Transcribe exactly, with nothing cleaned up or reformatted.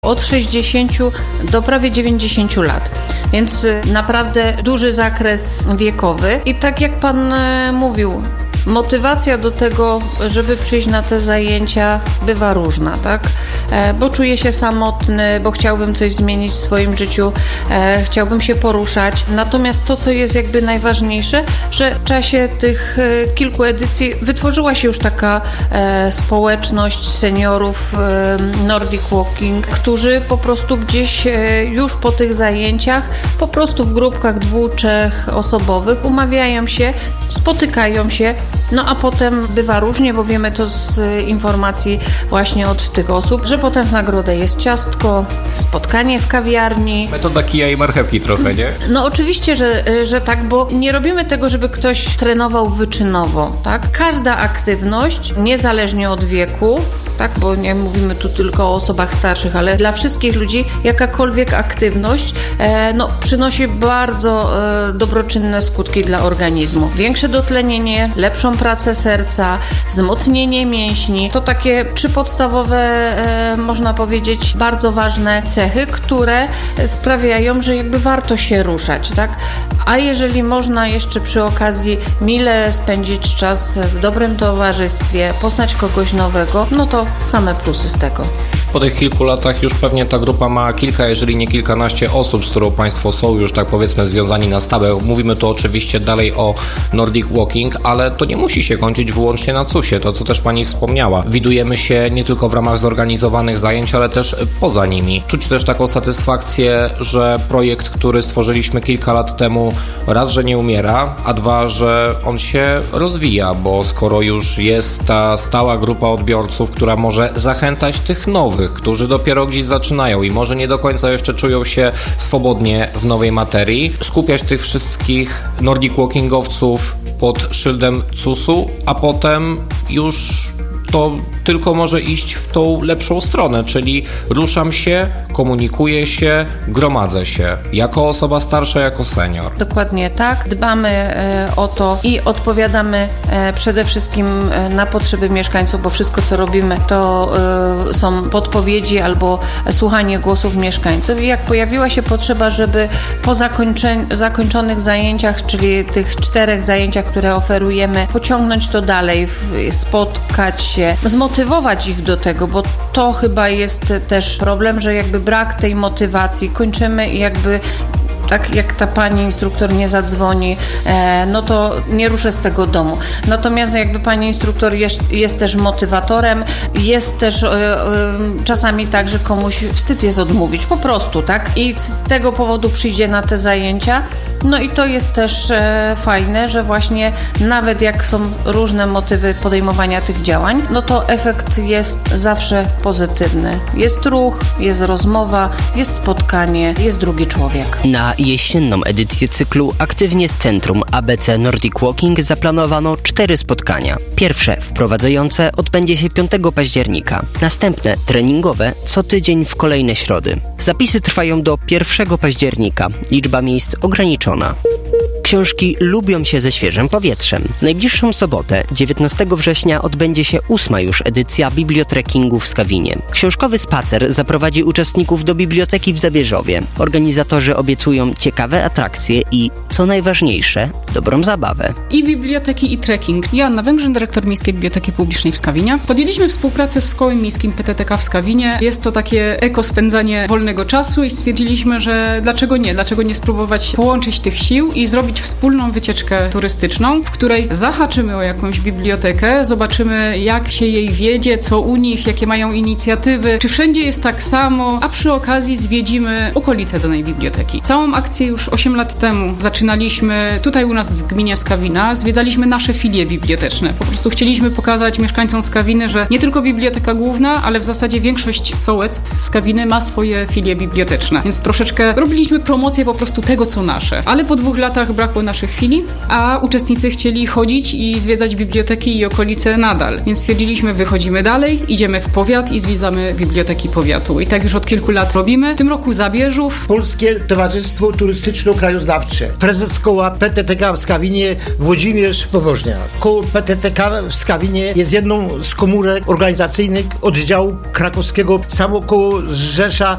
od sześćdziesięciu do prawie dziewięćdziesięciu lat. Więc naprawdę duży zakres wiekowy. I tak jak pan mówił, motywacja do tego, żeby przyjść na te zajęcia, bywa różna, tak? E, bo czuję się samotny, bo chciałbym coś zmienić w swoim życiu, e, chciałbym się poruszać. Natomiast to, co jest jakby najważniejsze, że w czasie tych e, kilku edycji wytworzyła się już taka e, społeczność seniorów e, Nordic Walking, którzy po prostu gdzieś e, już po tych zajęciach, po prostu w grupkach dwu-, trzech osobowych umawiają się, spotykają się. No a potem bywa różnie, bo wiemy to z informacji właśnie od tych osób, że potem w nagrodę jest ciastko, spotkanie w kawiarni. Metoda kija i marchewki trochę, nie? No oczywiście, że, że tak, bo nie robimy tego, żeby ktoś trenował wyczynowo, tak? Każda aktywność, niezależnie od wieku, tak, bo nie mówimy tu tylko o osobach starszych, ale dla wszystkich ludzi jakakolwiek aktywność e, no, przynosi bardzo e, dobroczynne skutki dla organizmu. Większe dotlenienie, lepszą pracę serca, wzmocnienie mięśni. To takie trzy podstawowe, e, można powiedzieć, bardzo ważne cechy, które sprawiają, że jakby warto się ruszać, tak? A jeżeli można jeszcze przy okazji mile spędzić czas w dobrym towarzystwie, poznać kogoś nowego, no to same plusy z tego. Po tych kilku latach już pewnie ta grupa ma kilka, jeżeli nie kilkanaście osób, z którą Państwo są już, tak powiedzmy, związani na stałe. Mówimy tu oczywiście dalej o Nordic Walking, ale to nie musi się kończyć wyłącznie na cusie, to co też Pani wspomniała. Widujemy się nie tylko w ramach zorganizowanych zajęć, ale też poza nimi. Czuć też taką satysfakcję, że projekt, który stworzyliśmy kilka lat temu, raz, że nie umiera, a dwa, że on się rozwija, bo skoro już jest ta stała grupa odbiorców, która może zachęcać tych nowych, którzy dopiero gdzieś zaczynają i może nie do końca jeszcze czują się swobodnie w nowej materii, skupiać tych wszystkich Nordic Walkingowców pod szyldem cusu, a potem już to tylko może iść w tą lepszą stronę, czyli ruszam się, komunikuję się, gromadzę się, jako osoba starsza, jako senior. Dokładnie tak. Dbamy e, o to i odpowiadamy e, przede wszystkim e, na potrzeby mieszkańców, bo wszystko, co robimy, to e, są podpowiedzi albo słuchanie głosów mieszkańców. I jak pojawiła się potrzeba, żeby po zakończeń- zakończonych zajęciach, czyli tych czterech zajęciach, które oferujemy, pociągnąć to dalej, w, spotkać się, zmotywować ich do tego, bo to chyba jest też problem, że jakby brak tej motywacji, kończymy i jakby tak jak ta pani instruktor nie zadzwoni, e, no to nie ruszę z tego domu. Natomiast jakby pani instruktor jest, jest też motywatorem, jest też e, e, czasami tak, że komuś wstyd jest odmówić, po prostu, tak? I z tego powodu przyjdzie na te zajęcia. No i to jest też e, fajne, że właśnie nawet jak są różne motywy podejmowania tych działań, no to efekt jest zawsze pozytywny. Jest ruch, jest rozmowa, jest spotkanie, jest drugi człowiek. Na jesienną edycję cyklu Aktywnie z Centrum A B C Nordic Walking zaplanowano cztery spotkania. Pierwsze, wprowadzające, odbędzie się piątego października. Następne, treningowe, co tydzień w kolejne środy. Zapisy trwają do pierwszego października. Liczba miejsc ograniczona. Książki lubią się ze świeżym powietrzem. Najbliższą sobotę, dziewiętnastego września, odbędzie się ósma już edycja bibliotrekingu w Skawinie. Książkowy spacer zaprowadzi uczestników do biblioteki w Zabierzowie. Organizatorzy obiecują ciekawe atrakcje i, co najważniejsze, dobrą zabawę. I biblioteki, i trekking. Joanna Węgrzyn, dyrektor Miejskiej Biblioteki Publicznej w Skawinie. Podjęliśmy współpracę z Kołem Miejskim P T T K w Skawinie. Jest to takie ekospędzanie wolnego czasu i stwierdziliśmy, że dlaczego nie? Dlaczego nie spróbować połączyć tych sił i zrobić wspólną wycieczkę turystyczną, w której zahaczymy o jakąś bibliotekę, zobaczymy, jak się jej wiedzie, co u nich, jakie mają inicjatywy, czy wszędzie jest tak samo, a przy okazji zwiedzimy okolice danej biblioteki. Całą akcję już osiem lat temu zaczynaliśmy tutaj u nas w gminie Skawina, zwiedzaliśmy nasze filie biblioteczne. Po prostu chcieliśmy pokazać mieszkańcom Skawiny, że nie tylko biblioteka główna, ale w zasadzie większość sołectw Skawiny ma swoje filie biblioteczne. Więc troszeczkę robiliśmy promocję po prostu tego, co nasze. Ale po dwóch latach brakło naszych filii, a uczestnicy chcieli chodzić i zwiedzać biblioteki i okolice nadal. Więc stwierdziliśmy, wychodzimy dalej, idziemy w powiat i zwiedzamy biblioteki powiatu. I tak już od kilku lat robimy. W tym roku Zabierzów. Polskie Towarzystwo Turystyczno-Krajoznawcze. Prezes koła P T T K w Skawinie Włodzimierz Pobożnia. Koło P T T K w Skawinie jest jedną z komórek organizacyjnych oddziału krakowskiego. Samo koło zrzesza